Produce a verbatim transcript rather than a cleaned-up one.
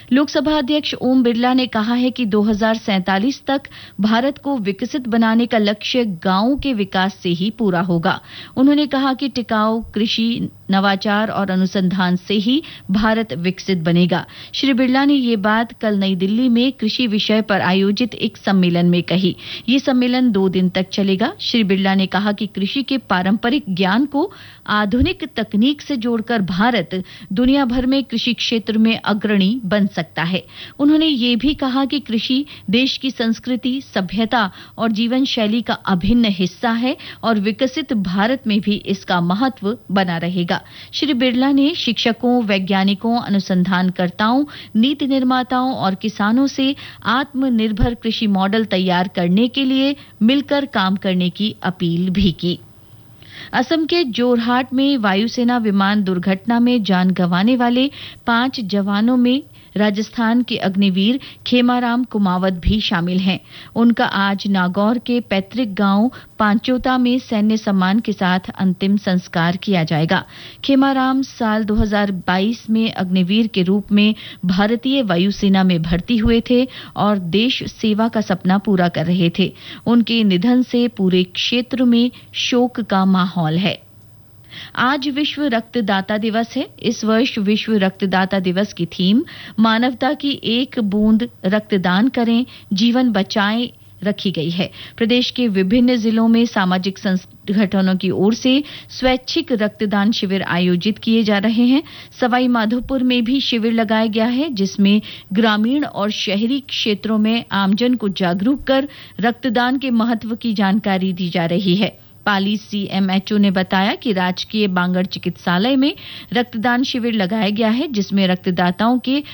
लोकसभा अध्यक्ष ओम बिरला ने कहा है कि दो हज़ार सैंतालीस तक भारत को विकसित बनाने का लक्ष्य गांवों के विकास से ही पूरा होगा। उन्होंने कहा कि टिकाऊ कृषि, नवाचार और अनुसंधान से ही भारत विकसित बनेगा। श्री बिरला ने ये बात कल नई दिल्ली में कृषि विषय पर आयोजित एक सम्मेलन में कही। ये सम्मेलन दो दिन तक चलेगा। श्री बिरला ने कहा कि कृषि के पारंपरिक ज्ञान को आधुनिक तकनीक से जोड़कर भारत दुनिया भर में कृषि क्षेत्र में अग्रणी बन सकता है। उन्होंने ये भी कहा कि कृषि देश की संस्कृति, सभ्यता और जीवन शैली का अभिन्न हिस्सा है और विकसित भारत में भी इसका महत्व बना रहेगा। श्री बिरला ने शिक्षकों, वैज्ञानिकों, अनुसंधानकर्ताओं, नीति निर्माताओं और किसानों से आत्मनिर्भर कृषि मॉडल तैयार करने के लिए मिलकर काम करने की अपील भी की। असम के जोरहाट में वायुसेना विमान दुर्घटना में जान गंवाने वाले पांच जवानों में राजस्थान के अग्निवीर खेमाराम कुमावत भी शामिल हैं। उनका आज नागौर के पैतृक गांव पांचोता में सैन्य सम्मान के साथ अंतिम संस्कार किया जाएगा। खेमाराम साल दो हज़ार बाईस में अग्निवीर के रूप में भारतीय वायुसेना में भर्ती हुए थे और देश सेवा का सपना पूरा कर रहे थे। उनके निधन से पूरे क्षेत्र में शोक का माहौल है। आज विश्व रक्तदाता दिवस है। इस वर्ष विश्व रक्तदाता दिवस की थीम मानवता की एक बूंद रक्तदान करें, जीवन बचाएं रखी गई है। प्रदेश के विभिन्न जिलों में सामाजिक संगठनों की ओर से स्वैच्छिक रक्तदान शिविर आयोजित किए जा रहे हैं। सवाई माधोपुर में भी शिविर लगाया गया है, जिसमें ग्रामीण और शहरी क्षेत्रों में आमजन को जागरूक कर रक्तदान के महत्व की जानकारी दी जा रही है। पाली सीएमएचओ ने बताया कि राजकीय बांगड़ चिकित्सालय में रक्तदान शिविर लगाया गया है, जिसमें रक्तदाताओं के